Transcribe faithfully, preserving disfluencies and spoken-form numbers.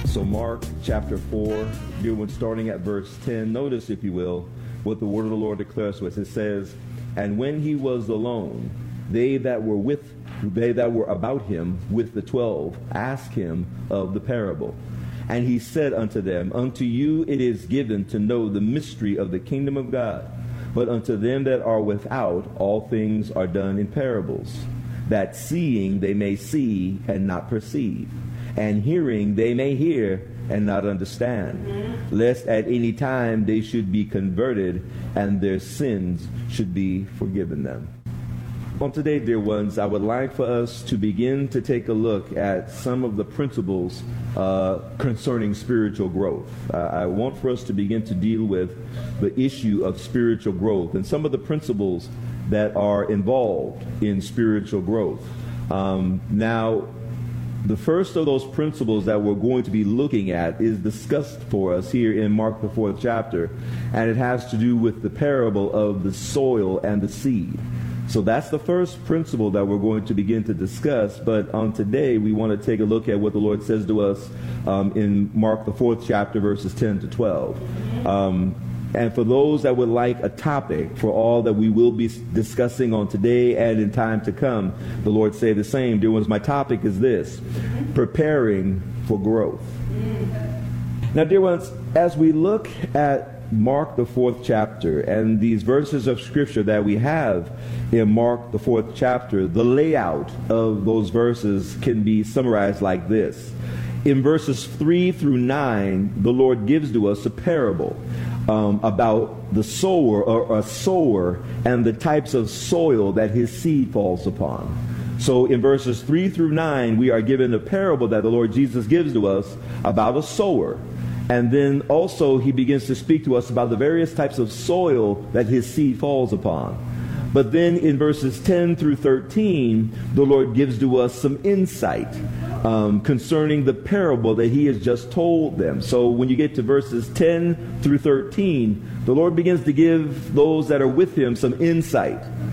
So Mark chapter four, dear one, starting at verse ten, notice, if you will, what the word of the Lord declares to us. It says, "And when he was alone, they that were with, they that were about him with the twelve asked him of the parable. And he said unto them, Unto you it is given to know the mystery of the kingdom of God. But unto them that are without, all things are done in parables, that seeing they may see and not perceive, and hearing they may hear and not understand, lest at any time they should be converted and their sins should be forgiven them." On today, dear ones, I would like for us to begin to take a look at some of the principles uh, concerning spiritual growth. Uh, I want for us to begin to deal with the issue of spiritual growth and some of the principles that are involved in spiritual growth. Um, now, the first of those principles that we're going to be looking at is discussed for us here in Mark the fourth chapter, and it has to do with the parable of the soil and the seed. So that's the first principle that we're going to begin to discuss. But on today, we want to take a look at what the Lord says to us um, in Mark the fourth chapter, verses ten to twelve. Um, and for those that would like a topic for all that we will be discussing on today and in time to come, the Lord say the same. Dear ones, my topic is this: preparing for growth. Now, dear ones, as we look at Mark the fourth chapter and these verses of scripture that we have in Mark the fourth chapter, the layout of those verses can be summarized like this. In verses three through nine, the Lord gives to us a parable um, about the sower or a sower and the types of soil that his seed falls upon. So in verses three through nine, we are given a parable that the Lord Jesus gives to us about a sower. And then also he begins to speak to us about the various types of soil that his seed falls upon. But then in verses ten through thirteen, the Lord gives to us some insight um, concerning the parable that he has just told them. So when you get to verses ten through thirteen, the Lord begins to give those that are with him some insight